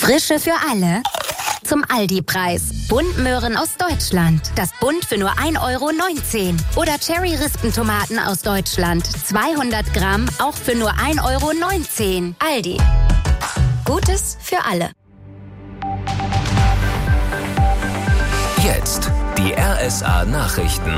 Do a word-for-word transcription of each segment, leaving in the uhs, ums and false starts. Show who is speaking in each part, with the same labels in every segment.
Speaker 1: Frische für alle? Zum Aldi-Preis. Buntmöhren aus Deutschland. Das Bunt für nur ein Euro neunzehn. Oder Cherry-Rispentomaten aus Deutschland. zweihundert Gramm, auch für nur ein Euro neunzehn. Aldi. Gutes für alle.
Speaker 2: Jetzt die R S A-Nachrichten.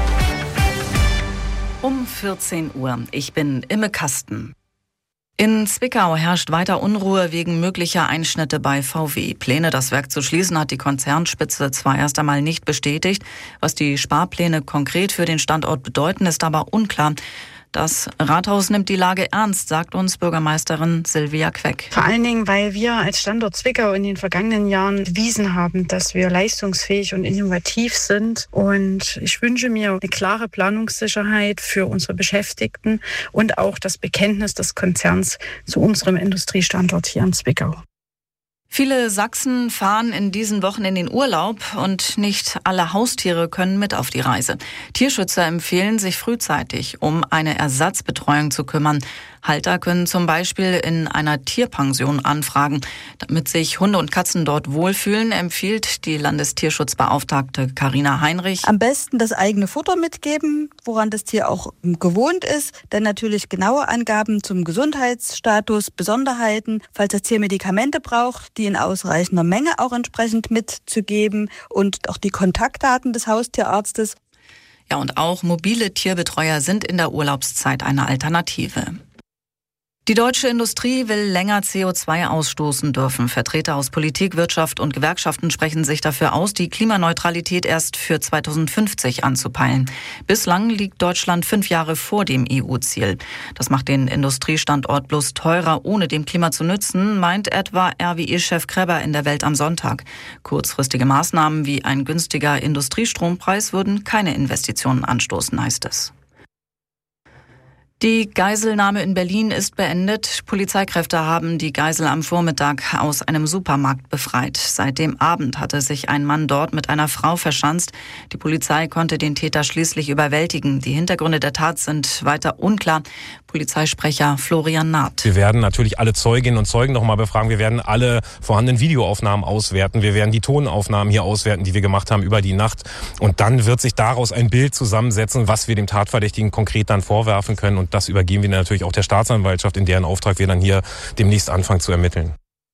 Speaker 3: Um vierzehn Uhr. Ich bin Imme Kasten. In Zwickau herrscht weiter Unruhe wegen möglicher Einschnitte bei V W. Pläne, das Werk zu schließen, hat die Konzernspitze zwar erst einmal nicht bestätigt. Was die Sparpläne konkret für den Standort bedeuten, ist aber unklar. Das Rathaus nimmt die Lage ernst, sagt uns Bürgermeisterin Silvia Queck.
Speaker 4: Vor allen Dingen, weil wir als Standort Zwickau in den vergangenen Jahren bewiesen haben, dass wir leistungsfähig und innovativ sind. Und ich wünsche mir eine klare Planungssicherheit für unsere Beschäftigten und auch das Bekenntnis des Konzerns zu unserem Industriestandort hier in Zwickau.
Speaker 3: Viele Sachsen fahren in diesen Wochen in den Urlaub und nicht alle Haustiere können mit auf die Reise. Tierschützer empfehlen, sich frühzeitig um eine Ersatzbetreuung zu kümmern. Halter können zum Beispiel in einer Tierpension anfragen. Damit sich Hunde und Katzen dort wohlfühlen, empfiehlt die Landestierschutzbeauftragte Carina Heinrich:
Speaker 5: Am besten das eigene Futter mitgeben, woran das Tier auch gewohnt ist. Dann natürlich genaue Angaben zum Gesundheitsstatus, Besonderheiten, falls das Tier Medikamente braucht, die in ausreichender Menge auch entsprechend mitzugeben und auch die Kontaktdaten des Haustierarztes.
Speaker 3: Ja, und auch mobile Tierbetreuer sind in der Urlaubszeit eine Alternative. Die deutsche Industrie will länger C O zwei ausstoßen dürfen. Vertreter aus Politik, Wirtschaft und Gewerkschaften sprechen sich dafür aus, die Klimaneutralität erst für zweitausendfünfzig anzupeilen. Bislang liegt Deutschland fünf Jahre vor dem E U-Ziel. Das macht den Industriestandort bloß teurer, ohne dem Klima zu nützen, meint etwa R W E-Chef Kreber in der Welt am Sonntag. Kurzfristige Maßnahmen wie ein günstiger Industriestrompreis würden keine Investitionen anstoßen, heißt es. Die Geiselnahme in Berlin ist beendet. Polizeikräfte haben die Geisel am Vormittag aus einem Supermarkt befreit. Seit dem Abend hatte sich ein Mann dort mit einer Frau verschanzt. Die Polizei konnte den Täter schließlich überwältigen. Die Hintergründe der Tat sind weiter unklar. Polizeisprecher Florian Naht.
Speaker 6: Wir werden natürlich alle Zeuginnen und Zeugen noch mal befragen. Wir werden alle vorhandenen Videoaufnahmen auswerten. Wir werden die Tonaufnahmen hier auswerten, die wir gemacht haben über die Nacht. Und dann wird sich daraus ein Bild zusammensetzen, was wir dem Tatverdächtigen konkret dann vorwerfen können. Und das übergeben wir natürlich auch der Staatsanwaltschaft, in deren Auftrag wir dann hier demnächst anfangen zu ermitteln.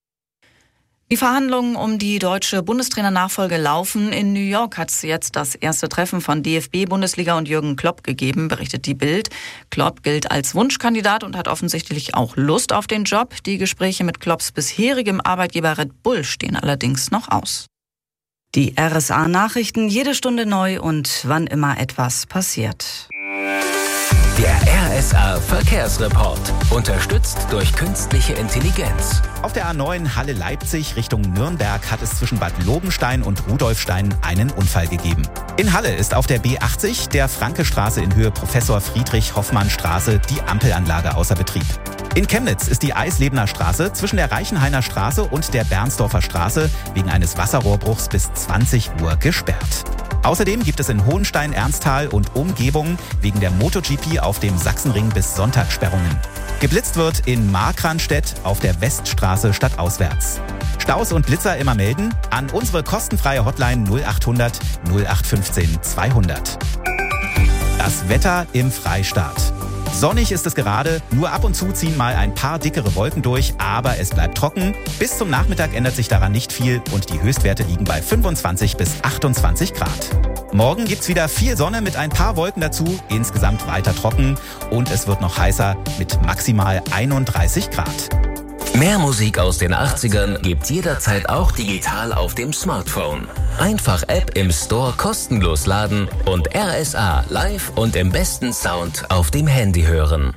Speaker 3: Die Verhandlungen um die deutsche Bundestrainernachfolge laufen. In New York hat es jetzt das erste Treffen von D F B-Bundesliga und Jürgen Klopp gegeben, berichtet die Bild. Klopp gilt als Wunschkandidat und hat offensichtlich auch Lust auf den Job. Die Gespräche mit Klopps bisherigem Arbeitgeber Red Bull stehen allerdings noch aus. Die R S A-Nachrichten jede Stunde neu und wann immer etwas passiert.
Speaker 2: Der R S A-Verkehrsreport. Unterstützt durch künstliche Intelligenz.
Speaker 7: Auf der A neun Halle-Leipzig Richtung Nürnberg hat es zwischen Bad Lobenstein und Rudolfstein einen Unfall gegeben. In Halle ist auf der B achtzig, der Frankestraße in Höhe Professor Friedrich-Hoffmann-Straße, die Ampelanlage außer Betrieb. In Chemnitz ist die Eislebener Straße zwischen der Reichenhainer Straße und der Bernsdorfer Straße wegen eines Wasserrohrbruchs bis zwanzig Uhr gesperrt. Außerdem gibt es in Hohenstein, Ernsthal und Umgebung wegen der MotoGP auf dem Sachsenring bis Sonntag Sperrungen. Geblitzt wird in Markranstädt auf der Weststraße stadtauswärts. Staus und Blitzer immer melden an unsere kostenfreie Hotline null achthundert null acht fünfzehn zweihundert. Das Wetter im Freistaat. Sonnig ist es gerade, nur ab und zu ziehen mal ein paar dickere Wolken durch, aber es bleibt trocken. Bis zum Nachmittag ändert sich daran nicht viel und die Höchstwerte liegen bei fünfundzwanzig bis achtundzwanzig Grad. Morgen gibt's wieder viel Sonne mit ein paar Wolken dazu, insgesamt weiter trocken und es wird noch heißer mit maximal einunddreißig Grad.
Speaker 2: Mehr Musik aus den achtzigern gibt's jederzeit auch digital auf dem Smartphone. Einfach App im Store kostenlos laden und R S A live und im besten Sound auf dem Handy hören.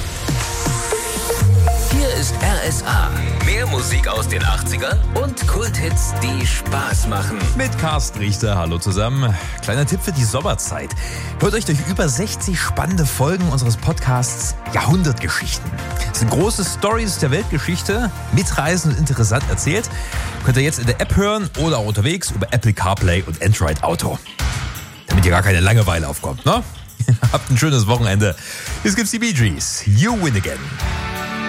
Speaker 2: Hier ist R S A. Mehr Musik aus den achtzigern und Kulthits, die Spaß machen.
Speaker 8: Mit Carsten Richter, hallo zusammen. Kleiner Tipp für die Sommerzeit. Hört euch durch über sechzig spannende Folgen unseres Podcasts Jahrhundertgeschichten. Das sind große Stories der Weltgeschichte, mitreißend und interessant erzählt. Könnt ihr jetzt in der App hören oder auch unterwegs über Apple CarPlay und Android Auto. Damit ihr gar keine Langeweile aufkommt, ne? Habt ein schönes Wochenende. Jetzt gibt's die Bee Gees. You win again.